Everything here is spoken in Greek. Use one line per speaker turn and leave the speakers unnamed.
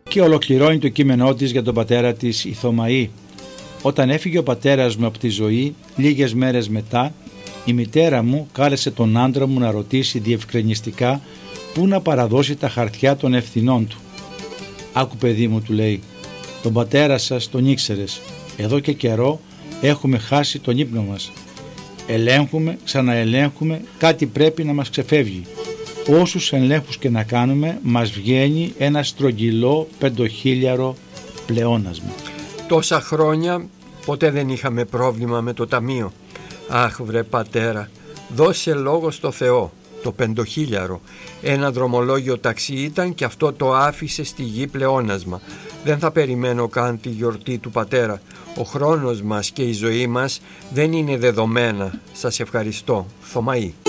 Και ολοκληρώνει το κείμενό της για τον πατέρα της η Θωμαή. Όταν έφυγε ο πατέρας μου από τη ζωή, λίγες μέρες μετά, η μητέρα μου κάλεσε τον άντρα μου να ρωτήσει διευκρινιστικά πού να παραδώσει τα χαρτιά των ευθυνών του. «Άκου παιδί μου», του λέει, «τον πατέρα σας τον ήξερες. Εδώ και καιρό έχουμε χάσει τον ύπνο μας. Ελέγχουμε, ξαναελέγχουμε, κάτι πρέπει να μας ξεφεύγει. Όσους ελέγχους και να κάνουμε, μας βγαίνει ένα στρογγυλό 5.000 πλεόνασμα».
Τόσα χρόνια ποτέ δεν είχαμε πρόβλημα με το ταμείο. Αχ βρε πατέρα, δώσε λόγο στο Θεό. Το 5.000, ένα δρομολόγιο ταξί ήταν και αυτό το άφησε στη γη πλεόνασμα. Δεν θα περιμένω καν τη γιορτή του πατέρα. Ο χρόνος μας και η ζωή μας δεν είναι δεδομένα. Σας ευχαριστώ. Θωμαή.